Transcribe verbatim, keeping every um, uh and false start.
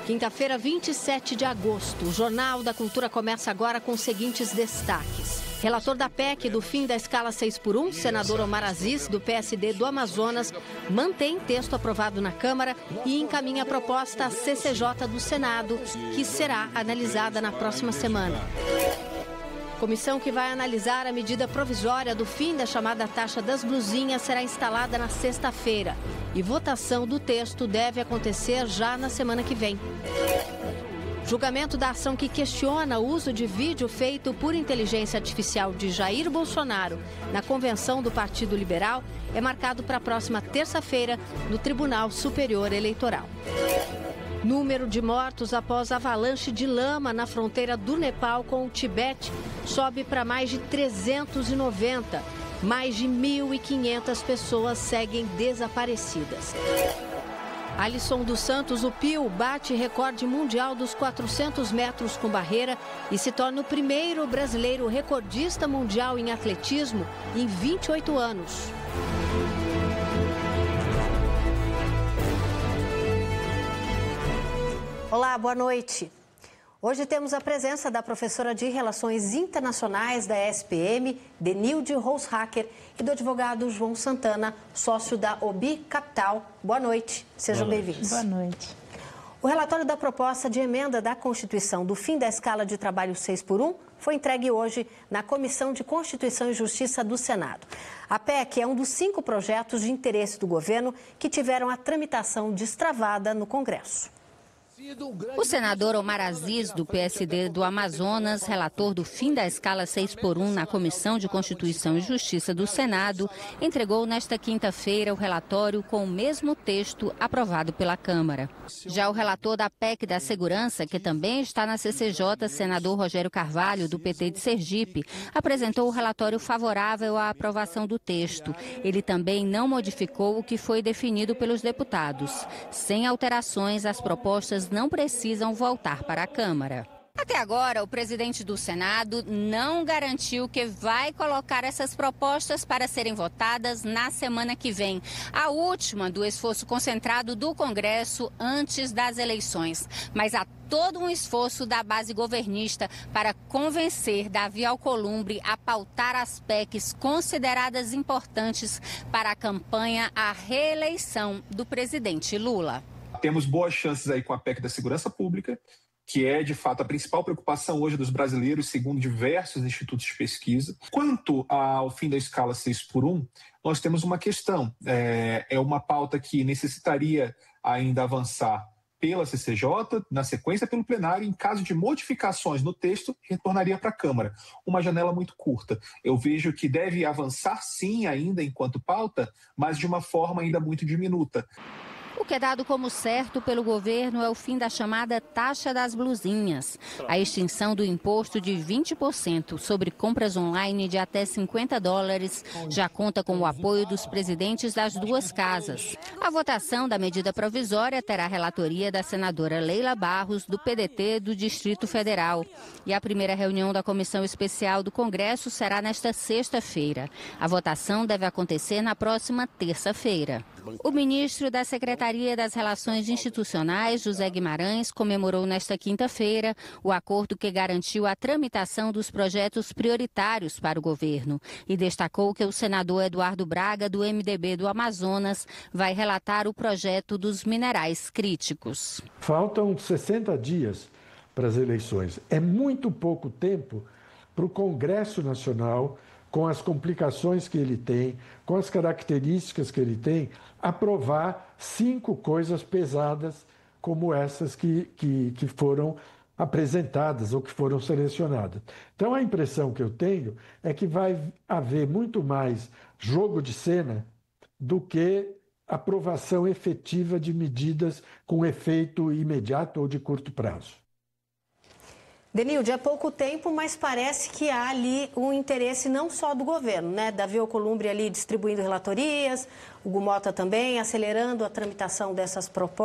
Quinta-feira, vinte e sete de agosto. O Jornal da Cultura começa agora com os seguintes destaques. Relator da P E C do fim da escala seis por um, senador Omar Aziz, do P S D do Amazonas, mantém texto aprovado na Câmara e encaminha a proposta à C C J do Senado, que será analisada na próxima semana. Comissão que vai analisar a medida provisória do fim da chamada taxa das blusinhas será instalada na sexta-feira. E votação do texto deve acontecer já na semana que vem. Julgamento da ação que questiona o uso de vídeo feito por inteligência artificial de Jair Bolsonaro na convenção do Partido Liberal é marcado para a próxima terça-feira no Tribunal Superior Eleitoral. Número de mortos após avalanche de lama na fronteira do Nepal com o Tibete sobe para mais de trezentos e noventa. Mais de mil e quinhentas pessoas seguem desaparecidas. Alisson dos Santos, o Pio, bate recorde mundial dos quatrocentos metros com barreira e se torna o primeiro brasileiro recordista mundial em atletismo em vinte e oito anos. Olá, boa noite. Hoje temos a presença da professora de Relações Internacionais da S P M, Denilde Roushacker, e do advogado João Santana, sócio da Obi Capital. Boa noite, sejam bem-vindos. Boa noite. O relatório da proposta de emenda da Constituição do fim da escala de trabalho seis por um foi entregue hoje na Comissão de Constituição e Justiça do Senado. A P E C é um dos cinco projetos de interesse do governo que tiveram a tramitação destravada no Congresso. O senador Omar Aziz, do P S D do Amazonas, relator do fim da escala seis por um na Comissão de Constituição e Justiça do Senado, entregou nesta quinta-feira o relatório com o mesmo texto aprovado pela Câmara. Já o relator da P E C da Segurança, que também está na C C J, senador Rogério Carvalho, do P T de Sergipe, apresentou o relatório favorável à aprovação do texto. Ele também não modificou o que foi definido pelos deputados. Sem alterações, as propostas não precisam voltar para a Câmara. Até agora, o presidente do Senado não garantiu que vai colocar essas propostas para serem votadas na semana que vem, a última do esforço concentrado do Congresso antes das eleições. Mas há todo um esforço da base governista para convencer Davi Alcolumbre a pautar as P E Cs consideradas importantes para a campanha à reeleição do presidente Lula. Temos boas chances aí com a P E C da Segurança Pública, que é, de fato, a principal preocupação hoje dos brasileiros, segundo diversos institutos de pesquisa. Quanto ao fim da escala seis por um, nós temos uma questão. É, é uma pauta que necessitaria ainda avançar pela C C J, na sequência pelo plenário, em caso de modificações no texto, retornaria para a Câmara. Uma janela muito curta. Eu vejo que deve avançar, sim, ainda enquanto pauta, mas de uma forma ainda muito diminuta. O que é dado como certo pelo governo é o fim da chamada taxa das blusinhas. A extinção do imposto de vinte por cento sobre compras online de até cinquenta dólares já conta com o apoio dos presidentes das duas casas. A votação da medida provisória terá relatoria da senadora Leila Barros, do P D T do Distrito Federal. E a primeira reunião da Comissão Especial do Congresso será nesta sexta-feira. A votação deve acontecer na próxima terça-feira. O ministro da Secretaria das Relações Institucionais, José Guimarães, comemorou nesta quinta-feira o acordo que garantiu a tramitação dos projetos prioritários para o governo e destacou que o senador Eduardo Braga, do M D B do Amazonas, vai relatar o projeto dos minerais críticos. Faltam sessenta dias para as eleições. É muito pouco tempo para o Congresso Nacional, com as complicações que ele tem, com as características que ele tem, aprovar cinco coisas pesadas como essas que, que, que foram apresentadas ou que foram selecionadas. Então, a impressão que eu tenho é que vai haver muito mais jogo de cena do que aprovação efetiva de medidas com efeito imediato ou de curto prazo. Denilde, é pouco tempo, mas parece que há ali um interesse não só do governo, né? Davi Alcolumbre ali distribuindo relatorias, o Hugo Mota também acelerando a tramitação dessas propostas.